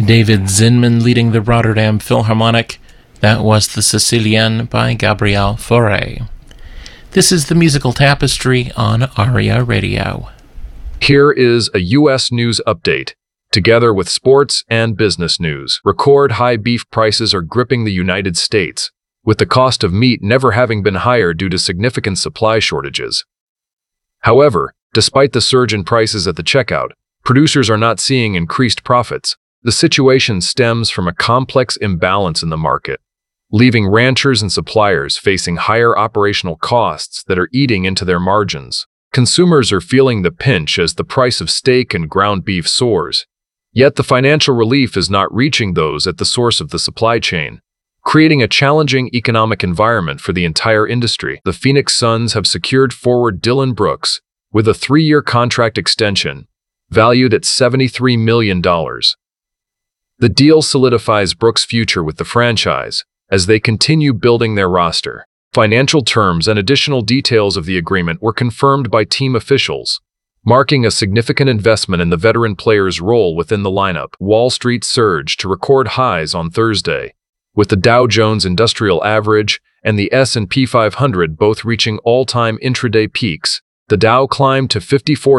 David Zinman leading the Rotterdam Philharmonic. That was the Sicilienne by Gabriel Fauré. This is the Musical Tapestry on ARIA Radio. Here is a U.S. news update. Together with sports and business news, record high beef prices are gripping the United States, with the cost of meat never having been higher due to significant supply shortages. However, despite the surge in prices at the checkout, producers are not seeing increased profits. The situation stems from a complex imbalance in the market, leaving ranchers and suppliers facing higher operational costs that are eating into their margins. Consumers are feeling the pinch as the price of steak and ground beef soars. Yet the financial relief is not reaching those at the source of the supply chain, creating a challenging economic environment for the entire industry. The Phoenix Suns have secured forward Dillon Brooks with a 3-year contract extension, valued at $73 million. The deal solidifies Brooks' future with the franchise as they continue building their roster. Financial terms and additional details of the agreement were confirmed by team officials, marking a significant investment in the veteran player's role within the lineup. Wall Street surged to record highs on Thursday, with the Dow Jones Industrial Average and the S&P 500 both reaching all-time intraday peaks. The Dow climbed to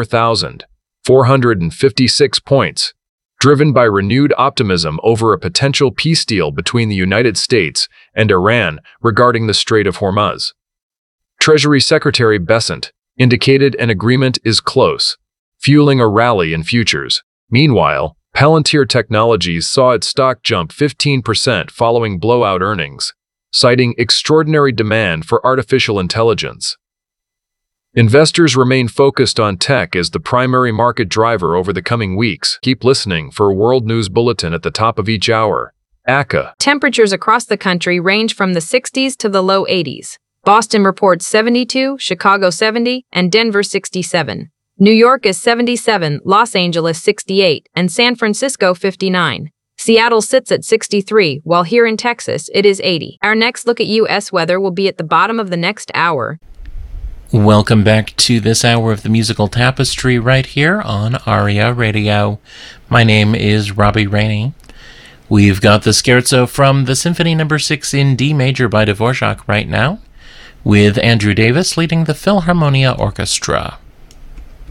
54,456 points, driven by renewed optimism over a potential peace deal between the United States and Iran regarding the Strait of Hormuz. Treasury Secretary Bessent indicated an agreement is close, fueling a rally in futures. Meanwhile, Palantir Technologies saw its stock jump 15% following blowout earnings, citing extraordinary demand for artificial intelligence. Investors remain focused on tech as the primary market driver over the coming weeks. Keep listening for a World News Bulletin at the top of each hour. ACA. Temperatures across the country range from the 60s to the low 80s. Boston reports 72, Chicago 70, and Denver 67. New York is 77, Los Angeles 68, and San Francisco 59. Seattle sits at 63, while here in Texas it is 80. Our next look at U.S. weather will be at the bottom of the next hour. Welcome back to this hour of the Musical Tapestry right here on ARIA Radio. My name is Robbie Rainey. We've got the scherzo from the Symphony No. 6 in D major by Dvorak right now, with Andrew Davis leading the Philharmonia Orchestra.